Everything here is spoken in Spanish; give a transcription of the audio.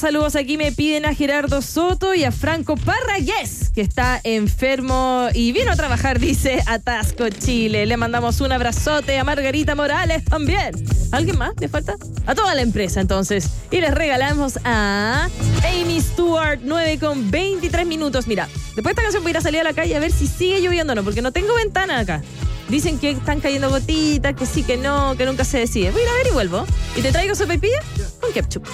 Saludos, aquí me piden a Gerardo Soto y a Franco Parragués, que está enfermo y vino a trabajar, dice Atasco Chile. Le mandamos un abrazote a Margarita Morales también. ¿Alguien más le falta? A toda la empresa, entonces. Y les regalamos a Amy Stewart, 9:23. Mira, después de esta canción voy a ir a salir a la calle a ver si sigue lloviendo o no, porque no tengo ventana acá. Dicen que están cayendo gotitas, que sí, que no, que nunca se decide. Voy a ir a ver y vuelvo. ¿Y te traigo sopaipilla? Con ketchup.